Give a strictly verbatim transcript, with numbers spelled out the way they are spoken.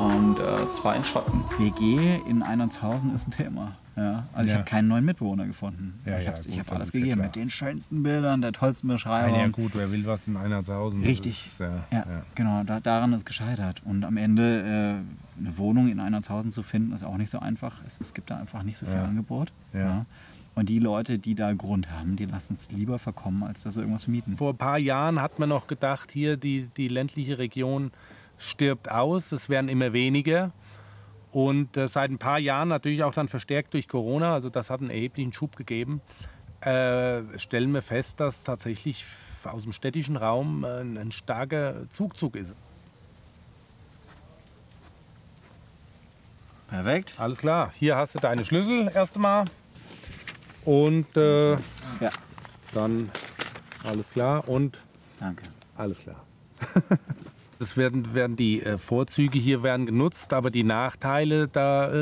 und äh, zwei in Schotten. W G in Einertshausen ist ein Thema. Ja, also ich Ja. habe keinen neuen Mitbewohner gefunden. Ja, ich ja, habe gut, hab das alles ist ja gegeben klar. mit den schönsten Bildern, der tollsten Beschreibung. Ja, gut, wer will was in Einertshausen? Das Richtig, ist, ja, ja, ja. genau, da, daran ist gescheitert. Und am Ende äh, eine Wohnung in Einertshausen zu finden, ist auch nicht so einfach. Es, es gibt da einfach nicht so viel Ja. Angebot. Ja. Ja. Und die Leute, die da Grund haben, die lassen es lieber verkommen, als dass sie irgendwas mieten. Vor ein paar Jahren hat man noch gedacht, hier die, die ländliche Region stirbt aus, es werden immer weniger. Und äh, seit ein paar Jahren natürlich auch dann verstärkt durch Corona, also das hat einen erheblichen Schub gegeben, äh, stellen wir fest, dass tatsächlich aus dem städtischen Raum äh, ein, ein starker Zugzug ist. Perfekt. Alles klar, hier hast du deine Schlüssel erst einmal. Und äh, Ja, dann alles klar und danke. alles klar. Es werden, werden die äh, Vorzüge hier werden genutzt, aber die Nachteile, da äh,